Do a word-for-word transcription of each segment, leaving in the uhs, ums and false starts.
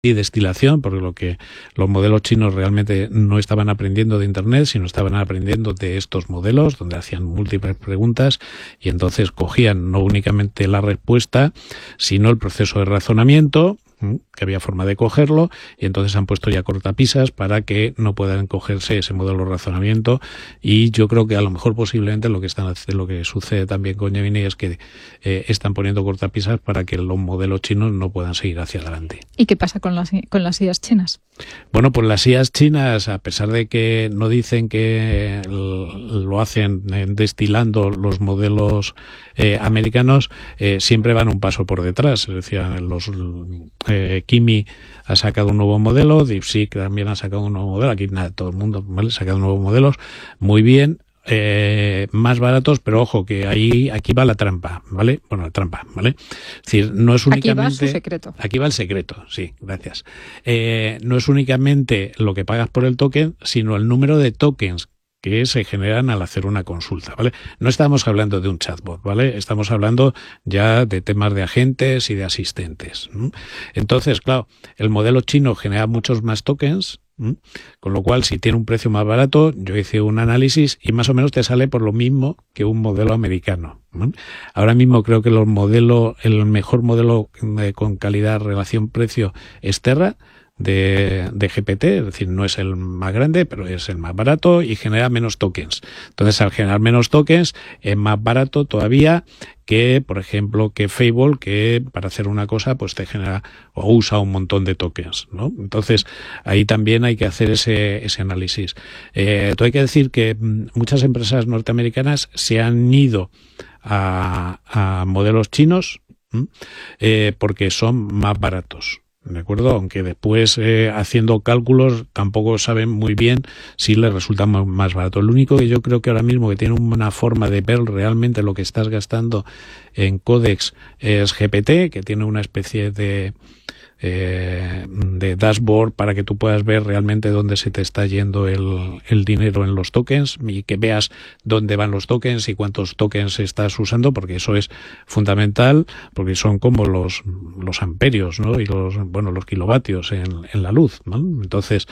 y destilación, porque lo que los modelos chinos realmente no estaban aprendiendo de Internet, sino estaban aprendiendo de estos modelos, donde hacían múltiples preguntas y entonces cogían no únicamente la respuesta, sino el proceso de razonamiento, que había forma de cogerlo, y entonces han puesto ya cortapisas para que no puedan cogerse ese modelo de razonamiento. Y yo creo que a lo mejor posiblemente lo que están lo que sucede también con Gemini es que eh, están poniendo cortapisas para que los modelos chinos no puedan seguir hacia adelante. ¿Y qué pasa con las con las I As chinas? Bueno, pues las I As chinas, a pesar de que no dicen que lo hacen destilando los modelos eh, americanos, eh, siempre van un paso por detrás. Es decir, los eh, Kimi ha sacado un nuevo modelo, DeepSeek también ha sacado un nuevo modelo, aquí nada, todo el mundo, ¿vale? Ha sacado nuevos modelos, muy bien, eh, más baratos, pero ojo que ahí aquí va la trampa, ¿vale? Bueno, la trampa, ¿vale? Es decir, no es únicamente... Aquí va su secreto. Aquí va el secreto, sí, gracias. Eh, no es únicamente lo que pagas por el token, sino el número de tokens que se generan al hacer una consulta, ¿vale? No estamos hablando de un chatbot, ¿vale? Estamos hablando ya de temas de agentes y de asistentes. ¿Mm? Entonces, claro, el modelo chino genera muchos más tokens, ¿Mm? Con lo cual, si tiene un precio más barato, yo hice un análisis y más o menos te sale por lo mismo que un modelo americano. ¿Mm? Ahora mismo creo que los modelos, el mejor modelo de, con calidad relación precio es Terra, de, de G P T, es decir, no es el más grande, pero es el más barato y genera menos tokens. Entonces, al generar menos tokens, es más barato todavía que, por ejemplo, que Fable, que para hacer una cosa, pues te genera o usa un montón de tokens, ¿no? Entonces, ahí también hay que hacer ese, ese análisis. Eh, hay que decir que muchas empresas norteamericanas se han ido a, a modelos chinos, eh, porque son más baratos. ¿De acuerdo? Aunque después, eh, haciendo cálculos, tampoco saben muy bien si les resulta más, más barato. Lo único que yo creo que ahora mismo que tiene una forma de ver realmente lo que estás gastando en Codex es G P T, que tiene una especie de eh, de dashboard para que tú puedas ver realmente dónde se te está yendo el, el dinero en los tokens y que veas dónde van los tokens y cuántos tokens estás usando, porque eso es fundamental, porque son como los los amperios, ¿no? Y los bueno los kilovatios en, en la luz, ¿no? Entonces,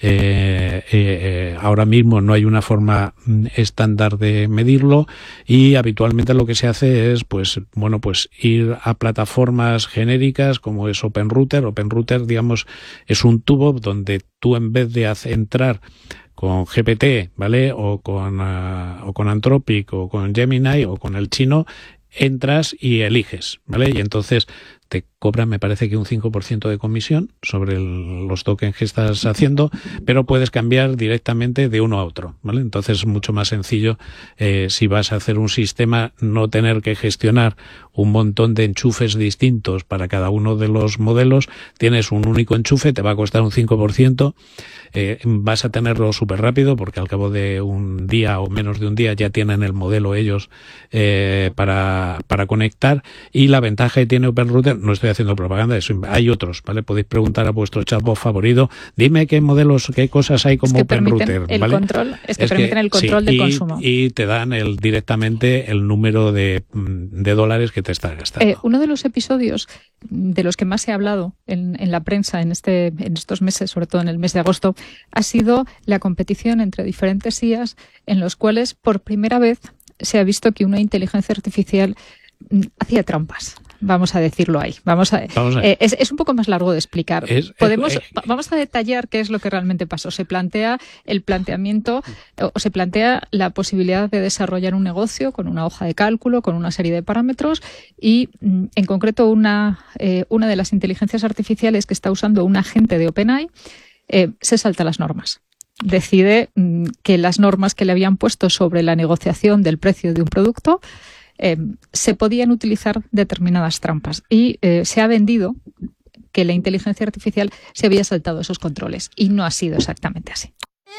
eh, eh, eh, ahora mismo no hay una forma estándar de medirlo y habitualmente lo que se hace es, pues, bueno, pues ir a plataformas genéricas como es OpenRouter. OpenRouter, digamos, es un tubo donde tú, en vez de hacer, entrar con G P T, ¿vale? O con, uh, o con Anthropic o con Gemini o con el chino, entras y eliges, ¿vale? Y entonces te cobran, me parece que un cinco por ciento de comisión sobre el, los tokens que estás haciendo, pero puedes cambiar directamente de uno a otro, ¿vale? Entonces es mucho más sencillo, eh, si vas a hacer un sistema, no tener que gestionar un montón de enchufes distintos para cada uno de los modelos. Tienes un único enchufe, te va a costar un cinco por ciento, eh, vas a tenerlo súper rápido porque al cabo de un día o menos de un día ya tienen el modelo ellos eh, para, para conectar. Y la ventaja que tiene OpenRouter, no estoy haciendo propaganda, eso, hay otros, ¿vale? Podéis preguntar a vuestro chatbot favorito, dime qué modelos, qué cosas hay como es que OpenRouter, el ¿vale? Control, es que es permiten que, el control sí, del y, consumo. Y te dan el directamente el número de, de dólares que te estás gastando. Eh, uno de los episodios de los que más se ha hablado en, en la prensa en, este, en estos meses, sobre todo en el mes de agosto, ha sido la competición entre diferentes I As en los cuales por primera vez se ha visto que una inteligencia artificial hacía trampas. Vamos a decirlo ahí. Vamos a, vamos a eh, es, es un poco más largo de explicar. Es, Podemos, es, eh, vamos a detallar qué es lo que realmente pasó. Se plantea el planteamiento o se plantea la posibilidad de desarrollar un negocio con una hoja de cálculo, con una serie de parámetros y, en concreto, una, eh, una de las inteligencias artificiales que está usando un agente de OpenAI eh, se salta las normas. Decide mm, que las normas que le habían puesto sobre la negociación del precio de un producto Eh, se podían utilizar determinadas trampas y eh, se ha vendido que la inteligencia artificial se había saltado esos controles y no ha sido exactamente así.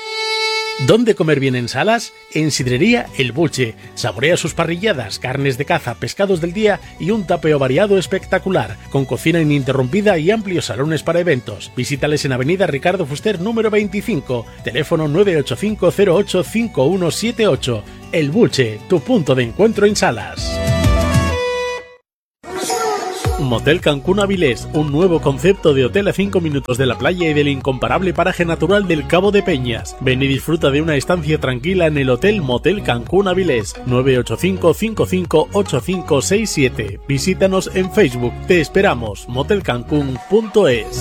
¿Dónde comer bien en Salas? En Sidrería El Buche. Saborea sus parrilladas, carnes de caza, pescados del día y un tapeo variado espectacular, con cocina ininterrumpida y amplios salones para eventos. Visítales en Avenida Ricardo Fuster número veinticinco, teléfono nueve ocho cinco cero ocho cinco uno siete ocho. El Buche, tu punto de encuentro en Salas. Motel Cancún Avilés, un nuevo concepto de hotel a cinco minutos de la playa y del incomparable paraje natural del Cabo de Peñas. Ven y disfruta de una estancia tranquila en el Hotel Motel Cancún Avilés. nueve ocho cinco, cinco cinco ocho cinco seis siete. Visítanos en Facebook. Te esperamos. motel cancún punto es.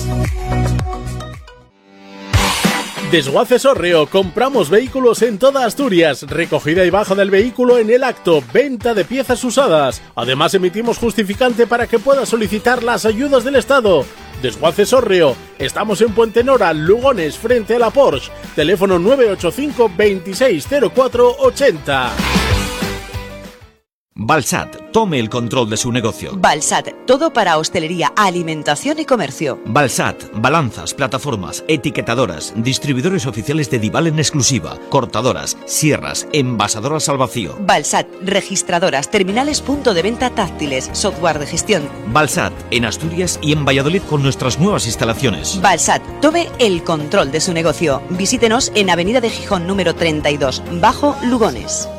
Desguaces Hórreo, compramos vehículos en toda Asturias, recogida y baja del vehículo en el acto, venta de piezas usadas. Además emitimos justificante para que puedas solicitar las ayudas del Estado. Desguaces Hórreo, estamos en Puente Nora, Lugones, frente a la Porsche. Teléfono nueve ocho cinco, veintiséis cero cuatro ochenta. Balsat, tome el control de su negocio. Balsat, todo para hostelería, alimentación y comercio. Balsat, balanzas, plataformas, etiquetadoras, distribuidores oficiales de Dival en exclusiva, cortadoras, sierras, envasadoras al vacío. Balsat, registradoras, terminales punto de venta táctiles, software de gestión. Balsat, en Asturias y en Valladolid con nuestras nuevas instalaciones. Balsat, tome el control de su negocio. Visítenos en Avenida de Gijón número treinta y dos, Bajo Lugones.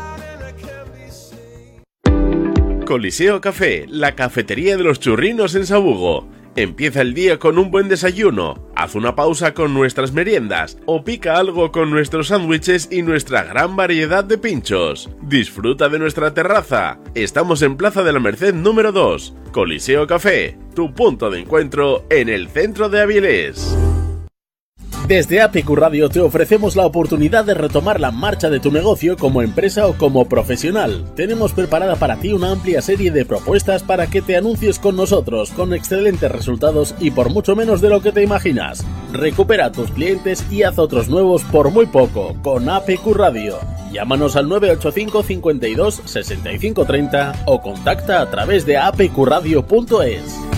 Coliseo Café, la cafetería de los churrinos en Sabugo. Empieza el día con un buen desayuno, haz una pausa con nuestras meriendas o pica algo con nuestros sándwiches y nuestra gran variedad de pinchos. Disfruta de nuestra terraza. Estamos en Plaza de la Merced número dos. Coliseo Café, tu punto de encuentro en el centro de Avilés. Desde A P Q Radio te ofrecemos la oportunidad de retomar la marcha de tu negocio como empresa o como profesional. Tenemos preparada para ti una amplia serie de propuestas para que te anuncies con nosotros, con excelentes resultados y por mucho menos de lo que te imaginas. Recupera a tus clientes y haz otros nuevos por muy poco, con A P Q Radio. Llámanos al nueve ocho cinco, cincuenta y dos, sesenta y cinco treinta o contacta a través de a p q radio punto es.